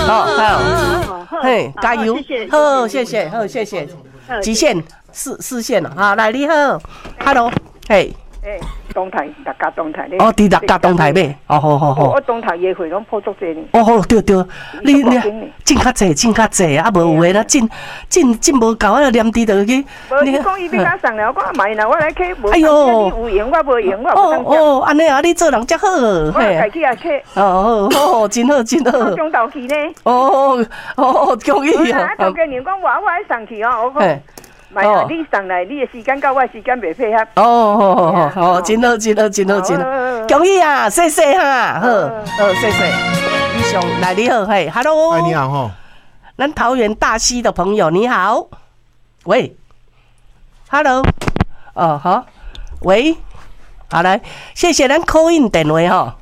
好，嘿，加油，好，谢谢，好，谢谢，极限4线了，好，来你好 ，Hello， 嘿。 东台，大家东台咧。 哦，伫大家东台买，哦，好。 我东台约会拢破足济呢。 哦，好，对，你进较济，啊，无有诶啦，进无够啊，黏滴落去。 无你讲伊要甲送了，我买啦，我来去无。 哎呦， 有闲我无闲，我无当食。 哦，安尼啊，你做人遮好， 我家己也去。 哦，真好。 中头去呢。 哦，恭喜啊！ 啊，头家人讲我爱送去哦，我讲。买啊！你上来，你的时间跟我的时间袂配合。 哦，真好，恭喜啊！谢谢哈，好，谢谢。以上来你好，嘿 ，Hello， 哎，你好哈， 咱桃园大溪的朋友你好，喂 ，Hello， 哦好，喂，好来，谢谢咱 call in 电话哈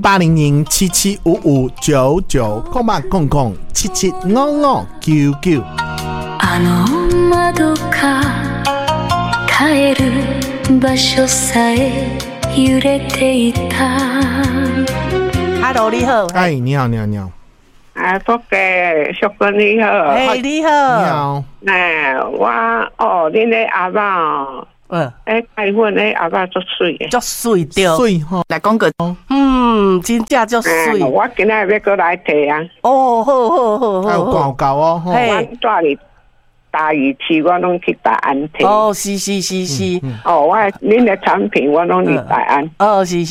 ，0800775599，775599。 あの窓か帰る場所さえ揺れていた。 Hello， 你好。 哎，你好。 啊，福嘅淑君你好。 哎，你好。 你好。 我恁个阿爸结婚个阿爸足水嘅。 足水掉。 水吼， 来讲个。 真正足水。 我今日要过来睇啊。 哦，好。 还有广告哦。 我住哩大屿区，我拢去大安睇。 哦，是。 哦，恁个产品我拢去大安。 哦，是。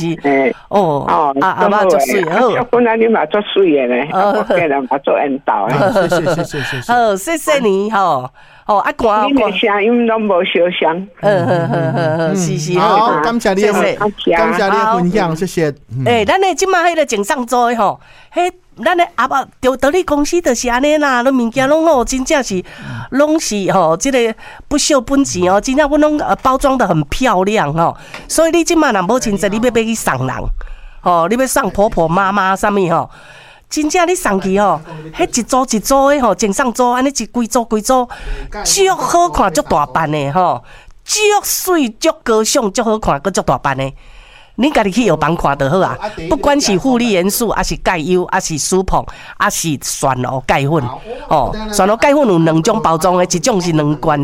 阿爸足水，好。 淑君啊，你嘛足水嘅咧，我个人嘛做引导嘅。谢。 好，谢谢你吼。哦，啊， 你的声音拢无小声。 是。 好，感谢你的分享，谢谢。 咱的即马迄个井上做的吼，咱的阿爸到你公司就是安尼啦，咱物件拢吼，真正是拢是吼，这个不锈本钱哦，真正阮拢包装得很漂亮吼，所以你即马若无亲戚，你要去送人，吼，你要送婆婆妈妈啥物吼。真正你送去吼，迄一组的吼，井上组安尼一规组，足好看，足大版的吼，足水，足高尚，足好看，佮足大版的。你家己去药房看就好啊，不管是护理元素，还是钙优，还是舒碰，还是旋螺钙粉，哦，旋螺钙粉有2种包装的，一种是2罐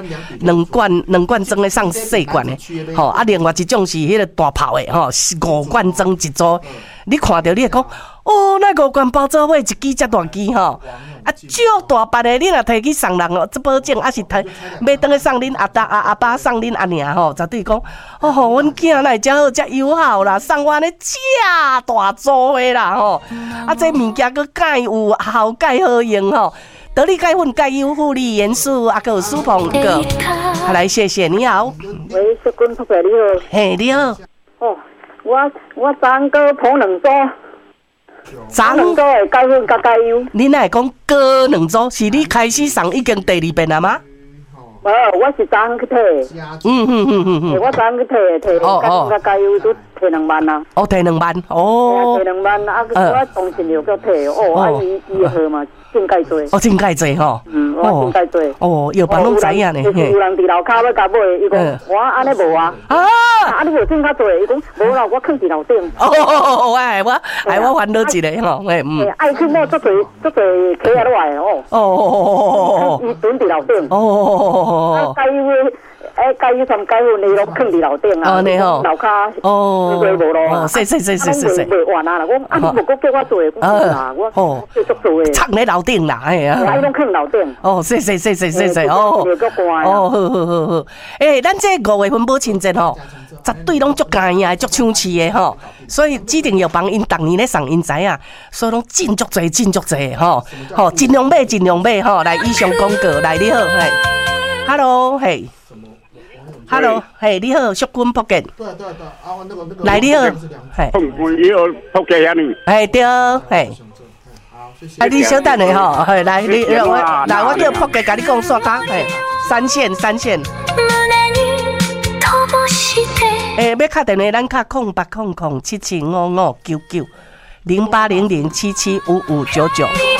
2罐装的送细罐的，吼，啊，另外一种是迄个大泡的，吼，5罐装一组。你看到你会讲，哦，那5罐包装会一支遮大支吼，啊，足大版的，你若摕去送人哦，这保证还是买倒去送恁阿爸送恁阿娘吼，绝对讲，哦，阮囝来遮好遮友好啦，送我呢遮大组的啦吼，啊，这物件佫钙有效钙好用吼，得力钙粉、钙优、护理元素，啊，佫有舒碰个，来谢谢你好。 喂，淑君伯伯你好。 嘿，你好。 哦。我昨个捧2组， 昨 2组的钙粉甲钙优。 你哪会讲割2组？是你开始送已经第2遍了吗？ 无，我是昨去摕。我昨去摕钙粉甲钙优都摕2万啊。 哦，摕2万，哦。 摕2万啊！我当时又搁摕，哦，伊号嘛真介多。 哦，真介多吼。 我真介多。 哦，药房拢知影呢。 有人伫楼骹要甲买，伊讲我安尼无啊。啊，你无种较多，伊讲无啦，我放伫楼顶。我烦恼一个吼，爱去买足侪客啊落来哦。伊蹲伫楼顶。钙油some钙粉，你拢放伫楼顶啊。楼骹卖无咯。 是。 卖完啊啦，我你无搁叫我做，我做足做诶。 藏咧楼顶啦，哎呀。 伊拢放楼顶。 哦，是。哦。好。咱这5月份母亲节吼。绝对拢足干呀，足抢市的吼，所以指定药房因逐年咧送因知影，所以拢进足济吼，尽量买吼，来以上广告来你好，嘿 ，Hello， 嘿 ，Hello， 嘿，你好，淑君福建，对，来你好，嘿， 你好，福建呀你， 嘿对，嘿。你稍等下吼，嘿，来我叫福建甲你讲煞卡，嘿，3线。要打电话，咱打0800775599，0800775599。